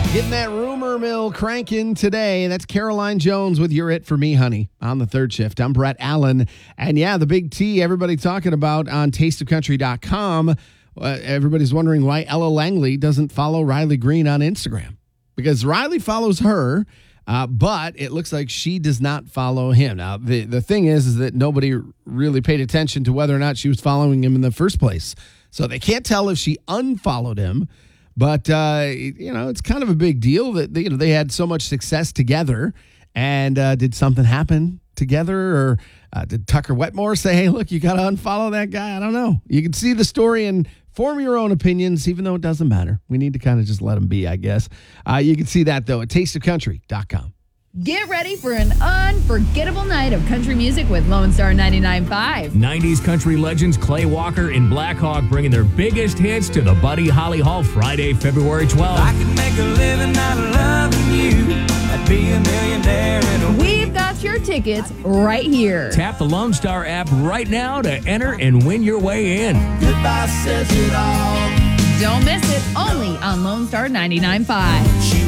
Getting that rumor mill cranking today. That's Caroline Jones with You're It For Me, Honey, on the third shift. I'm Brett Allen. And yeah, the big T everybody talking about on tasteofcountry.com. Everybody's wondering why Ella Langley doesn't follow Riley Green on Instagram. Because Riley follows her, but it looks like she does not follow him. Now, the thing is that nobody really paid attention to whether or not she was following him in the first place. So they can't tell if she unfollowed him. But, it's kind of a big deal that, they had so much success together. And did something happen together? Or did Tucker Wetmore say, hey, look, you got to unfollow that guy? I don't know. You can see the story and form your own opinions, even though it doesn't matter. We need to kind of just let them be, I guess. You can see that, though, at tasteofcountry.com. Get ready for an unforgettable night of country music with Lone Star 99.5. 90s country legends Clay Walker and Black Hawk bringing their biggest hits to the Buddy Holly Hall Friday, February 12th. I could make a living out of loving you. I'd be a millionaire in a We've got your tickets right here. Tap the Lone Star app right now to enter and win your way in. Goodbye says it all. Don't miss it, only on Lone Star 99.5. She